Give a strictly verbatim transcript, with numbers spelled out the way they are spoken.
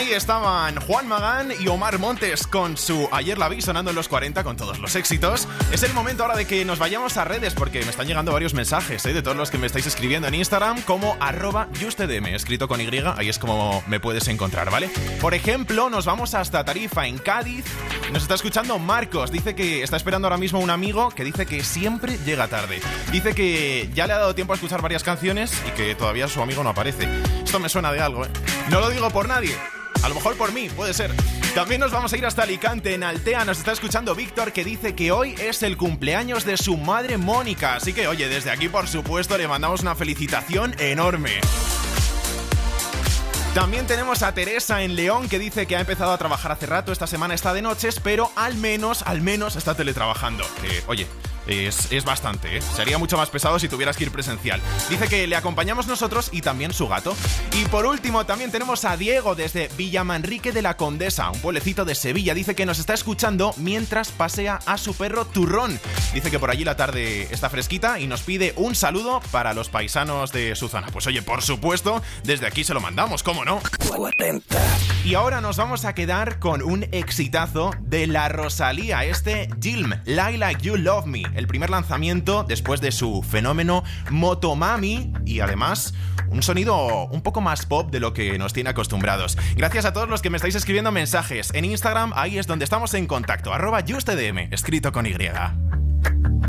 Ahí estaban Juan Magán y Omar Montes con su Ayer la vi sonando en los cuarenta con todos los éxitos. Es el momento ahora de que nos vayamos a redes porque me están llegando varios mensajes, ¿eh? De todos los que me estáis escribiendo en Instagram como arroba justedm, escrito con Y, ahí es como me puedes encontrar, ¿vale? Por ejemplo, nos vamos hasta Tarifa, en Cádiz. Nos está escuchando Marcos, dice que está esperando ahora mismo un amigo que dice que siempre llega tarde. Dice que ya le ha dado tiempo a escuchar varias canciones y que todavía su amigo no aparece. Esto me suena de algo, ¿eh? No lo digo por nadie. A lo mejor por mí, puede ser. También nos vamos a ir hasta Alicante, en Altea. Nos está escuchando Víctor, que dice que hoy es el cumpleaños de su madre Mónica. Así que, oye, desde aquí, por supuesto, le mandamos una felicitación enorme. También tenemos a Teresa en León, que dice que ha empezado a trabajar hace rato. Esta semana está de noches, pero al menos, al menos está teletrabajando. Que, oye... Es, es bastante, ¿eh? Sería mucho más pesado si tuvieras que ir presencial. Dice que le acompañamos nosotros y también su gato. Y por último también tenemos a Diego desde Villamanrique de la Condesa, un pueblecito de Sevilla. Dice que nos está escuchando mientras pasea a su perro Turrón. Dice que por allí la tarde está fresquita y nos pide un saludo para los paisanos de su zona. Pues oye, por supuesto, desde aquí se lo mandamos, ¿cómo no? Y ahora nos vamos a quedar con un exitazo de la Rosalía, este Gilm, Lie Like You Love Me. El primer lanzamiento después de su fenómeno Motomami y además un sonido un poco más pop de lo que nos tiene acostumbrados. Gracias a todos los que me estáis escribiendo mensajes en Instagram, ahí es donde estamos en contacto, arroba justedm, escrito con Y.